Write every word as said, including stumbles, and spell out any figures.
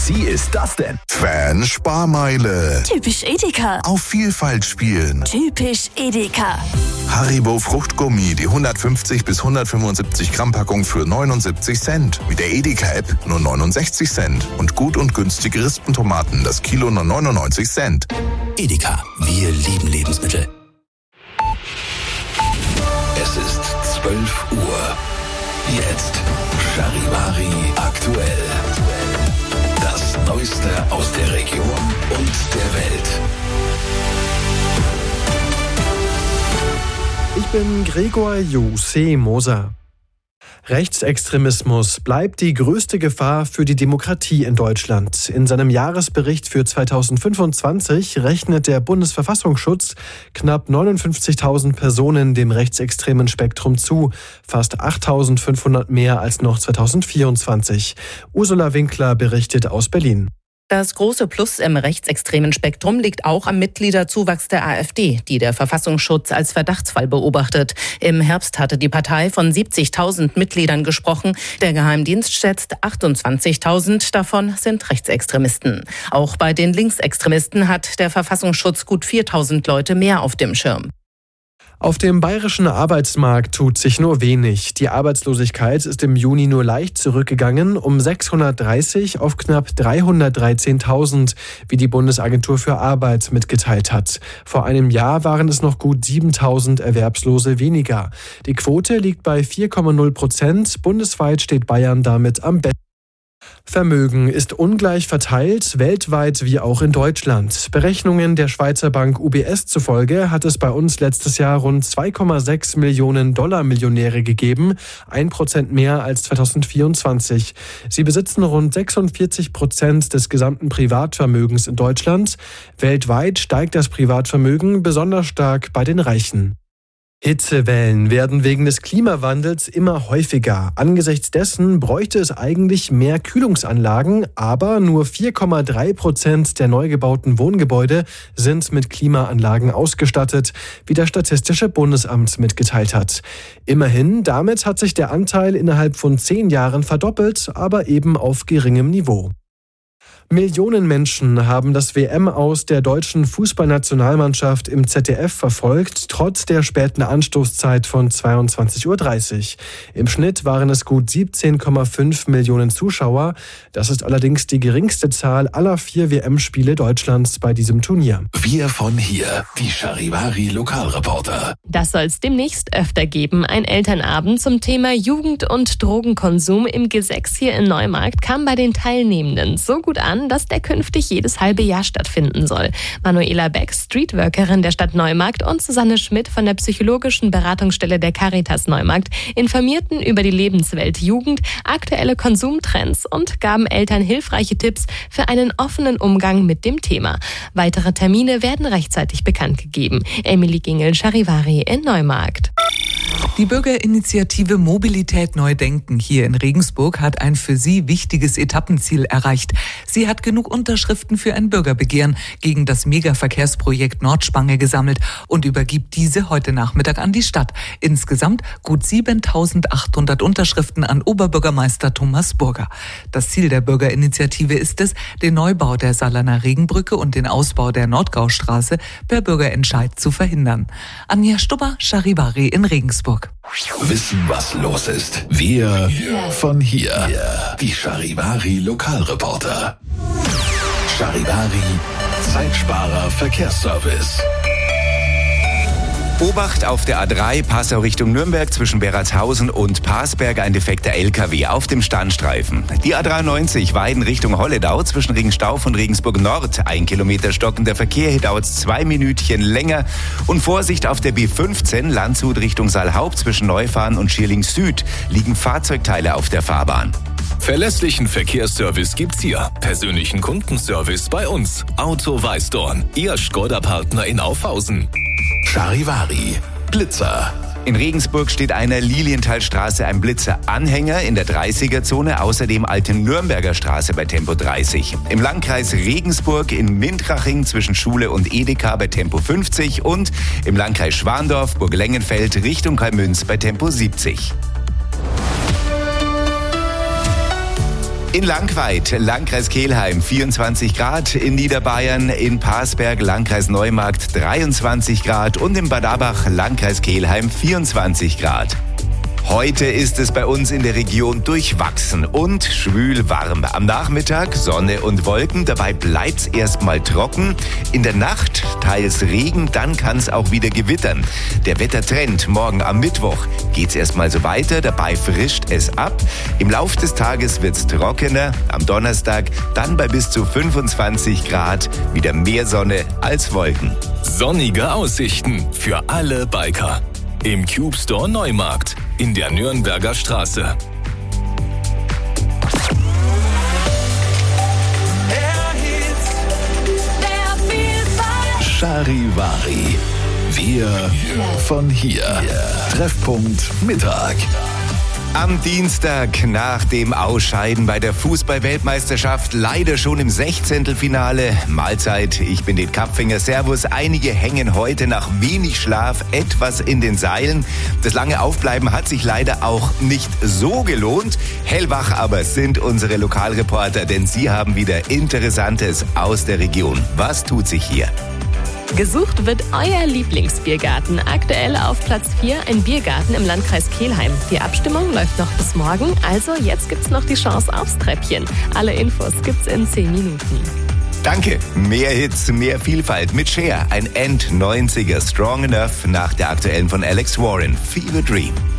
sexy ist das denn? Fan-Sparmeile. Typisch Edeka. Auf Vielfalt spielen. Typisch Edeka. Haribo Fruchtgummi, die hundertfünfzig bis hundertfünfundsiebzig Gramm Packung für neunundsiebzig Cent. Mit der Edeka-App nur neunundsechzig Cent. Und gut und günstige Rispentomaten, das Kilo nur neunundneunzig Cent. Edeka, wir lieben Lebensmittel. Es ist zwölf Uhr. Jetzt Charivari aktuell. Das Neueste aus der Region und der Welt. Ich bin Gregor Jose Moser. Rechtsextremismus bleibt die größte Gefahr für die Demokratie in Deutschland. In seinem Jahresbericht für zweitausendfünfundzwanzig rechnet der Bundesverfassungsschutz knapp neunundfünfzigtausend Personen dem rechtsextremen Spektrum zu, fast achttausendfünfhundert mehr als noch zweitausendvierundzwanzig. Ursula Winkler berichtet aus Berlin. Das große Plus im rechtsextremen Spektrum liegt auch am Mitgliederzuwachs der AfD, die der Verfassungsschutz als Verdachtsfall beobachtet. Im Herbst hatte die Partei von siebzigtausend Mitgliedern gesprochen. Der Geheimdienst schätzt achtundzwanzigtausend, davon sind Rechtsextremisten. Auch bei den Linksextremisten hat der Verfassungsschutz gut viertausend Leute mehr auf dem Schirm. Auf dem bayerischen Arbeitsmarkt tut sich nur wenig. Die Arbeitslosigkeit ist im Juni nur leicht zurückgegangen, um sechshundertdreißig auf knapp dreihundertdreizehntausend, wie die Bundesagentur für Arbeit mitgeteilt hat. Vor einem Jahr waren es noch gut siebentausend Erwerbslose weniger. Die Quote liegt bei vier Komma null Prozent. Bundesweit steht Bayern damit am besten. Vermögen ist ungleich verteilt, weltweit wie auch in Deutschland. Berechnungen der Schweizer Bank U B S zufolge hat es bei uns letztes Jahr rund zwei Komma sechs Millionen Dollar Millionäre gegeben, ein Prozent mehr als zweitausendvierundzwanzig. Sie besitzen rund sechsundvierzig Prozent des gesamten Privatvermögens in Deutschland. Weltweit steigt das Privatvermögen besonders stark bei den Reichen. Hitzewellen werden wegen des Klimawandels immer häufiger. Angesichts dessen bräuchte es eigentlich mehr Kühlungsanlagen, aber nur vier Komma drei Prozent der neu gebauten Wohngebäude sind mit Klimaanlagen ausgestattet, wie das Statistische Bundesamt mitgeteilt hat. Immerhin, damit hat sich der Anteil innerhalb von zehn Jahren verdoppelt, aber eben auf geringem Niveau. Millionen Menschen haben das W M-Aus der deutschen Fußballnationalmannschaft im Z D F verfolgt, trotz der späten Anstoßzeit von zweiundzwanzig Uhr dreißig. Im Schnitt waren es gut siebzehn Komma fünf Millionen Zuschauer. Das ist allerdings die geringste Zahl aller vier W M-Spiele Deutschlands bei diesem Turnier. Wir von hier, die Charivari Lokalreporter. Das soll es demnächst öfter geben. Ein Elternabend zum Thema Jugend- und Drogenkonsum im G sechs hier in Neumarkt kam bei den Teilnehmenden so gut an, dass der künftig jedes halbe Jahr stattfinden soll. Manuela Beck, Streetworkerin der Stadt Neumarkt, und Susanne Schmidt von der psychologischen Beratungsstelle der Caritas Neumarkt informierten über die Lebenswelt Jugend, aktuelle Konsumtrends und gaben Eltern hilfreiche Tipps für einen offenen Umgang mit dem Thema. Weitere Termine werden rechtzeitig bekannt gegeben. Emily Gingel, Charivari in Neumarkt. Die Bürgerinitiative Mobilität Neu Denken hier in Regensburg hat ein für sie wichtiges Etappenziel erreicht. Sie hat genug Unterschriften für ein Bürgerbegehren gegen das Megaverkehrsprojekt Nordspange gesammelt und übergibt diese heute Nachmittag an die Stadt. Insgesamt gut siebentausendachthundert Unterschriften an Oberbürgermeister Thomas Burger. Das Ziel der Bürgerinitiative ist es, den Neubau der Saarlaner Regenbrücke und den Ausbau der Nordgaustraße per Bürgerentscheid zu verhindern. Anja Stubber, Charivari in Regensburg. Wissen, was los ist. Wir yeah. von hier. Yeah. Die Charivari Lokalreporter. Charivari Zeitsparer Verkehrsservice. Obacht auf der A drei, Passau Richtung Nürnberg zwischen Beratshausen und Parsberg, ein defekter L K W auf dem Standstreifen. Die A dreiundneunzig, Weiden Richtung Holledau zwischen Regenstauf und Regensburg Nord, ein Kilometer stockender Verkehr, hier dauert es zwei Minütchen länger. Und Vorsicht auf der B fünfzehn, Landshut Richtung Saalhaupt zwischen Neufahren und Schierling Süd, liegen Fahrzeugteile auf der Fahrbahn. Verlässlichen Verkehrsservice gibt's hier. Persönlichen Kundenservice bei uns. Auto Weißdorn, Ihr Skoda-Partner in Aufhausen. Charivari Blitzer. In Regensburg steht an der Lilienthalstraße ein Blitzer-Anhänger in der dreißiger-Zone, außerdem Alte Nürnberger Straße bei Tempo dreißig. Im Landkreis Regensburg in Mintraching zwischen Schule und Edeka bei Tempo fünfzig und im Landkreis Schwandorf, Burglengenfeld Richtung Kalmünz bei Tempo siebzig. In Langweid, Landkreis Kelheim, vierundzwanzig Grad. In Niederbayern, in Parsberg, Landkreis Neumarkt, dreiundzwanzig Grad. Und in Bad Abach, Landkreis Kelheim, vierundzwanzig Grad. Heute ist es bei uns in der Region durchwachsen und schwül warm. Am Nachmittag Sonne und Wolken, dabei bleibt's erstmal trocken. In der Nacht teils Regen, dann kann's auch wieder gewittern. Der Wettertrend morgen am Mittwoch geht's erstmal so weiter, dabei frischt es ab. Im Lauf des Tages wird's trockener, am Donnerstag dann bei bis zu fünfundzwanzig Grad wieder mehr Sonne als Wolken. Sonnige Aussichten für alle Biker. Im Cube Store Neumarkt in der Nürnberger Straße. Charivari. Wir von hier. Treffpunkt Mittag. Am Dienstag nach dem Ausscheiden bei der Fußball-Weltmeisterschaft leider schon im Sechzehntelfinale. Mahlzeit, ich bin den Kapfinger. Servus. Einige hängen heute nach wenig Schlaf etwas in den Seilen. Das lange Aufbleiben hat sich leider auch nicht so gelohnt. Hellwach aber sind unsere Lokalreporter, denn sie haben wieder Interessantes aus der Region. Was tut sich hier? Gesucht wird euer Lieblingsbiergarten. Aktuell auf Platz vier ein Biergarten im Landkreis Kelheim. Die Abstimmung läuft noch bis morgen, also jetzt gibt's noch die Chance aufs Treppchen. Alle Infos gibt's in zehn Minuten. Danke. Mehr Hits, mehr Vielfalt mit Cher. Ein End-neunziger Strong Enough nach der aktuellen von Alex Warren. Fever Dream.